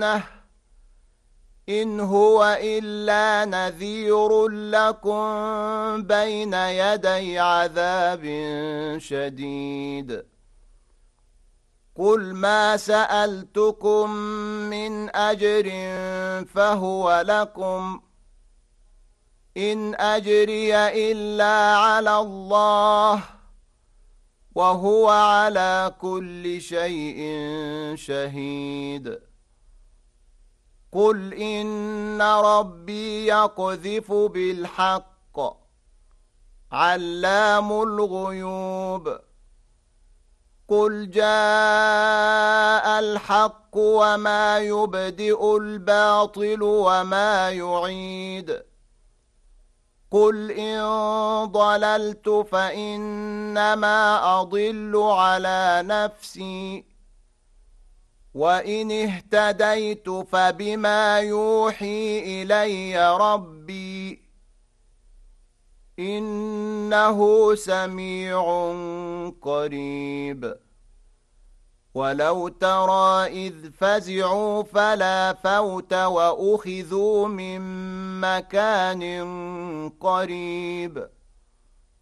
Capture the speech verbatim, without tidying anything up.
تَتَّبِعُونَهُ إِنْ هُوَ إِلَّا نَذِيرٌ لَكُمْ بَيْنَ يَدَيْ عَذَابٍ شَدِيدٍ قُلْ مَا سَأَلْتُكُمْ مِنْ أَجْرٍ فَهُوَ لَكُمْ إِنْ أَجْرِيَ إِلَّا عَلَى اللَّهِ وَهُوَ عَلَى كُلِّ شَيْءٍ شَهِيدٌ قُلْ إِنَّ رَبِّي يَقْذِفُ بِالْحَقِّ عَلَّامُ الْغُيُوبِ قُلْ جَاءَ الْحَقُّ وَمَا يُبْدِئُ الْبَاطِلُ وَمَا يُعِيدُ قُلْ إِن ضَلَلْتُ فَإِنَّمَا أَضِلُّ عَلَى نَفْسِي وَإِنِ اهْتَدَيْتُ فَبِمَا يُوحِي إِلَيَّ رَبِّي إِنَّهُ سَمِيعٌ قَرِيبٌ وَلَوْ تَرَى إِذْ فَزِعُوا فَلَا فَوْتَ وَأُخِذُوا مِن مَّكَانٍ قَرِيبٍ